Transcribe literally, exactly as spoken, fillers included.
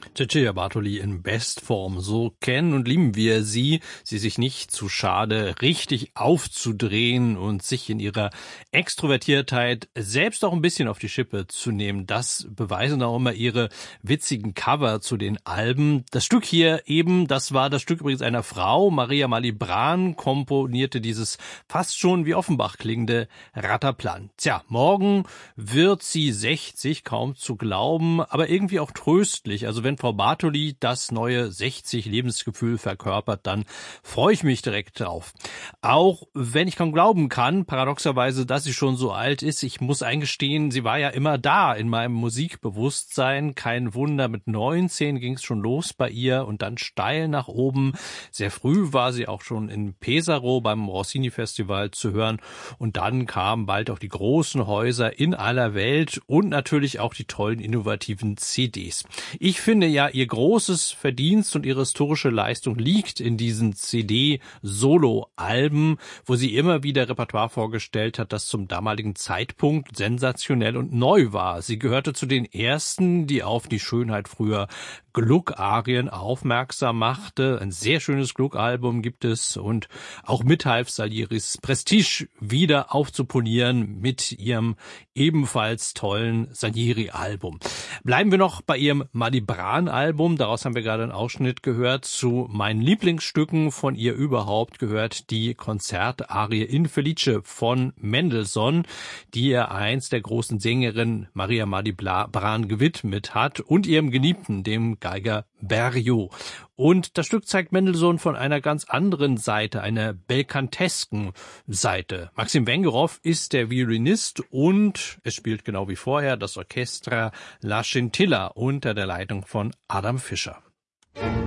Cecilia Bartoli in Bestform. So kennen und lieben wir sie. Sie sich nicht zu schade, richtig aufzudrehen und sich in ihrer Extrovertiertheit selbst auch ein bisschen auf die Schippe zu nehmen. Das beweisen auch immer ihre witzigen Cover zu den Alben. Das Stück hier eben, das war das Stück übrigens einer Frau. Maria Malibran komponierte dieses fast schon wie Offenbach klingende Rataplan. Tja, morgen wird sie sechzig, kaum zu glauben, aber irgendwie auch tröstlich. Also wenn Frau Bartoli das neue sechzig-Lebensgefühl verkörpert, dann freue ich mich direkt drauf. Auch wenn ich kaum glauben kann, paradoxerweise, dass sie schon so alt ist. Ich muss eingestehen, sie war ja immer da in meinem Musikbewusstsein. Kein Wunder, mit neunzehn ging es schon los bei ihr und dann steil nach oben. Sehr früh war sie auch schon in Pesaro beim Rossini-Festival zu hören. Und dann kamen bald auch die großen Häuser in aller Welt und natürlich auch die tollen, innovativen C Ds. Ich finde ja, ihr großes Verdienst und ihre historische Leistung liegt in diesen C D-Solo-Alben, wo sie immer wieder Repertoire vorgestellt hat, das zum damaligen Zeitpunkt sensationell und neu war. Sie gehörte zu den ersten, die auf die Schönheit früher Gluck-Arien aufmerksam machte. Ein sehr schönes Gluck-Album gibt es und auch mithalf, Salieris Prestige wieder aufzupolieren mit ihrem ebenfalls tollen Salieri-Album. Bleiben wir noch bei ihrem Malibran-Album. Daraus haben wir gerade einen Ausschnitt gehört. Zu meinen Lieblingsstücken von ihr überhaupt gehört die Konzertarie Infelice von Mendelssohn, die er einst der großen Sängerin Maria Malibran gewidmet hat und ihrem Geliebten, dem Geiger Berio. Und das Stück zeigt Mendelssohn von einer ganz anderen Seite, einer belkantesken Seite. Maxim Wengerow ist der Violinist und es spielt genau wie vorher das Orchestra La Scintilla unter der Leitung von Adam Fischer.